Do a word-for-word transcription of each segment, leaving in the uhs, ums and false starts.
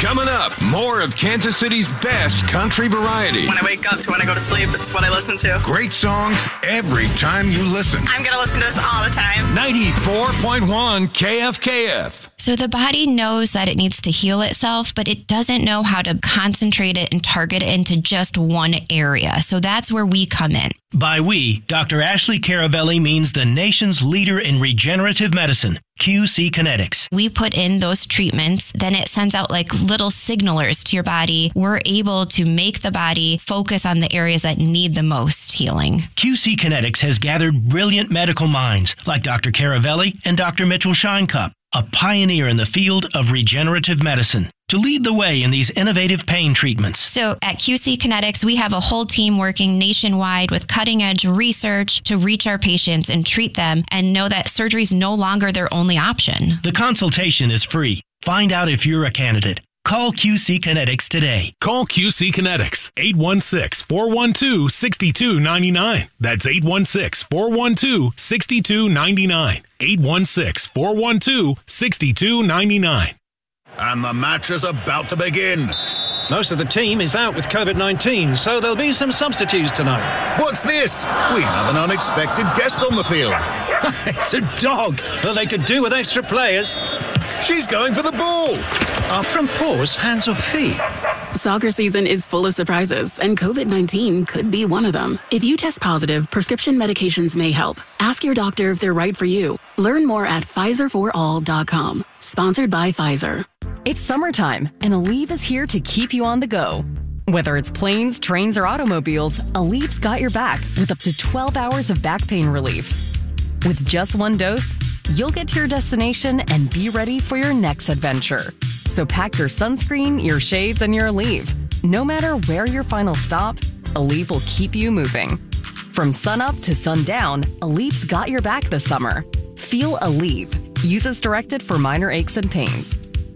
Coming up, more of Kansas City's best country variety. When I wake up to when I go to sleep, it's what I listen to. Great songs every time you listen. I'm going to listen to this all the time. ninety-four point one K F K F. So the body knows that it needs to heal itself, but it doesn't know how to concentrate it and target it into just one area. So that's where we come in. By we, Doctor Ashley Caravelli means the nation's leader in regenerative medicine, Q C Kinetics. We put in those treatments, then it sends out like little signalers to your body. We're able to make the body focus on the areas that need the most healing. Q C Kinetics has gathered brilliant medical minds like Doctor Caravelli and Doctor Mitchell Shinecup, a pioneer in the field of regenerative medicine, to lead the way in these innovative pain treatments. So at Q C Kinetics, we have a whole team working nationwide with cutting-edge research to reach our patients and treat them and know that surgery is no longer their only option. The consultation is free. Find out if you're a candidate. Call Q C Kinetics today. Call Q C Kinetics, eight one six, four one two, six two nine nine. That's eight one six, four one two, six two nine nine. eight one six, four one two, six two nine nine. And the match is about to begin. Most of the team is out with COVID nineteen, so there'll be some substitutes tonight. What's this? We have an unexpected guest on the field. It's a dog. Well, they could do with extra players. She's going for the ball. Are front paws hands or feet? Soccer season is full of surprises, and COVID nineteen could be one of them. If you test positive, prescription medications may help. Ask your doctor if they're right for you. Learn more at Pfizer for all dot com. Sponsored by Pfizer. It's summertime, and Aleve is here to keep you on the go. Whether it's planes, trains, or automobiles, Aleve's got your back with up to twelve hours of back pain relief. With just one dose, you'll get to your destination and be ready for your next adventure. So pack your sunscreen, your shades, and your Aleve. No matter where your final stop, Aleve will keep you moving. From sunup to sundown, Aleve's got your back this summer. Feel Aleve. Use as directed for minor aches and pains.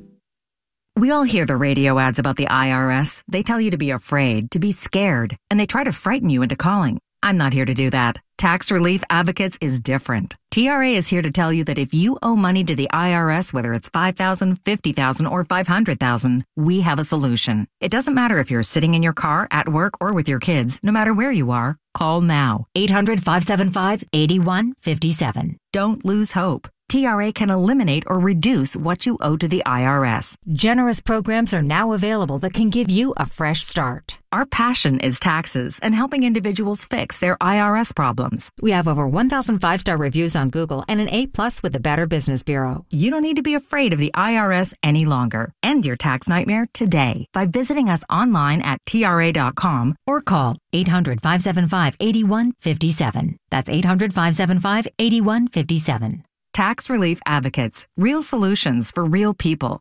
We all hear the radio ads about the I R S. They tell you to be afraid, to be scared, and they try to frighten you into calling. I'm not here to do that. Tax Relief Advocates is different. T R A is here to tell you that if you owe money to the I R S, whether it's five thousand dollars, fifty thousand dollars, or five hundred thousand dollars, we have a solution. It doesn't matter if you're sitting in your car, at work, or with your kids. No matter where you are, call now. eight hundred, five seven five, eight one five seven. Don't lose hope. T R A can eliminate or reduce what you owe to the I R S. Generous programs are now available that can give you a fresh start. Our passion is taxes and helping individuals fix their I R S problems. We have over one thousand five-star reviews on Google and an A plus with the Better Business Bureau. You don't need to be afraid of the I R S any longer. End your tax nightmare today by visiting us online at T R A dot com or call eight hundred, five seven five, eight one five seven. That's eight hundred, five seven five, eight one five seven. Tax Relief Advocates. Real solutions for real people.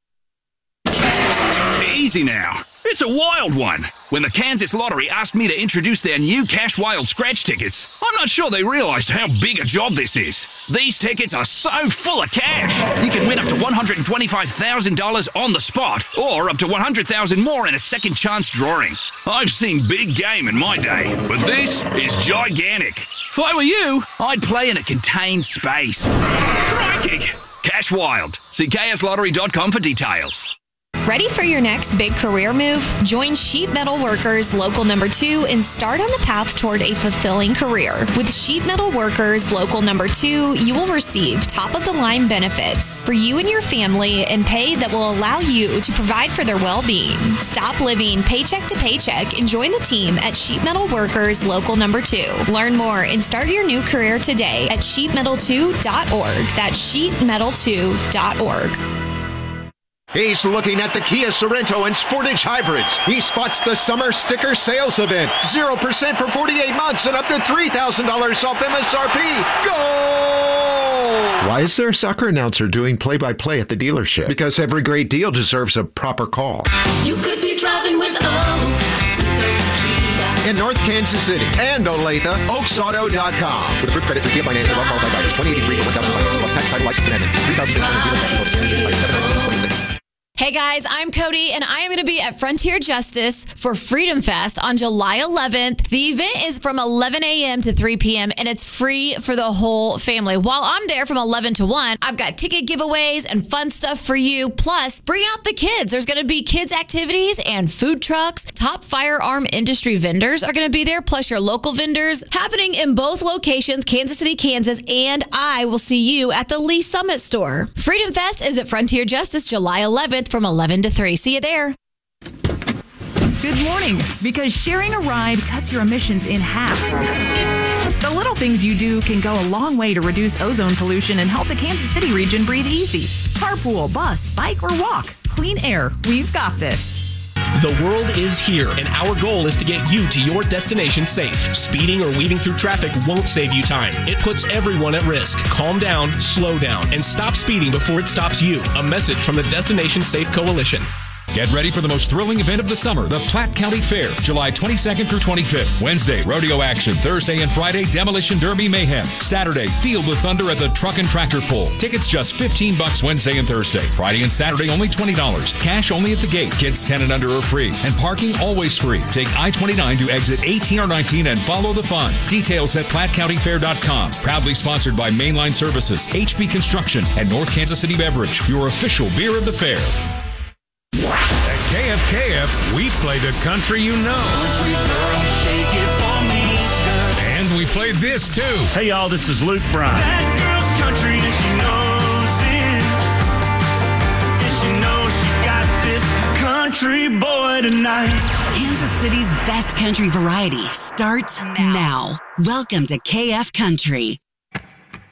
Easy now. It's a wild one. When the Kansas Lottery asked me to introduce their new Cash Wild scratch tickets, I'm not sure they realized how big a job this is. These tickets are so full of cash. You can win up to one hundred twenty-five thousand dollars on the spot or up to one hundred thousand dollars more in a second chance drawing. I've seen big game in my day, but this is gigantic. If I were you, I'd play in a contained space. Crikey! Cash Wild. See K S lottery dot com for details. Ready for your next big career move? Join Sheet Metal Workers Local Number two and start on the path toward a fulfilling career. With Sheet Metal Workers Local Number two, you will receive top-of-the-line benefits for you and your family and pay that will allow you to provide for their well-being. Stop living paycheck to paycheck and join the team at Sheet Metal Workers Local Number two. Learn more and start your new career today at sheet metal two dot org. That's sheet metal two dot org. He's looking at the Kia Sorento and Sportage hybrids. He spots the summer sticker sales event. zero percent for forty-eight months and up to three thousand dollars off M S R P. Go! Why is there a soccer announcer doing play-by-play at the dealership? Because every great deal deserves a proper call. You could be driving with Oaks. In North Kansas City and Olathe, oaks auto dot com. With approved credit through Kia Finance and well-qualified by twenty eighty-three for one thousand dollars plus tax, title, license, and admin. three thousand dollars discounted dealer tax notice. By seven twenty-six. Hey guys, I'm Cody, and I am going to be at Frontier Justice for Freedom Fest on July eleventh. The event is from eleven a.m. to three p.m., and it's free for the whole family. While I'm there from eleven to one, I've got ticket giveaways and fun stuff for you. Plus, bring out the kids. There's going to be kids' activities and food trucks. Top firearm industry vendors are going to be there, plus your local vendors, happening in both locations, Kansas City, Kansas, and I will see you at the Lee Summit store. Freedom Fest is at Frontier Justice July eleventh from eleven to three. See you there. Good morning, because sharing a ride cuts your emissions in half. The little things you do can go a long way to reduce ozone pollution and help the Kansas City region breathe easy. Carpool, bus, bike, or walk. Clean air. We've got this. The world is here, and our goal is to get you to your destination safe. Speeding or weaving through traffic won't save you time. It puts everyone at risk. Calm down, slow down, and stop speeding before it stops you. A message from the Destination Safe Coalition. Get ready for the most thrilling event of the summer, the Platte County Fair, July twenty-second through twenty-fifth. Wednesday, rodeo action. Thursday and Friday, demolition derby mayhem. Saturday, Field with Thunder at the Truck and Tractor Pull. Tickets just fifteen bucks Wednesday and Thursday. Friday and Saturday, only twenty dollars. Cash only at the gate. Kids ten and under are free. And parking always free. Take I twenty-nine to exit eighteen or nineteen and follow the fun. Details at platte county fair dot com. Proudly sponsored by Mainline Services, H B Construction, and North Kansas City Beverage, your official beer of the fair. At K F K F, we play the country you know. And we play this too. Hey y'all, this is Luke Bryan. That girl's country and she knows it. And she knows she got this country boy tonight. Kansas City's best country variety starts now. Welcome to K F Country.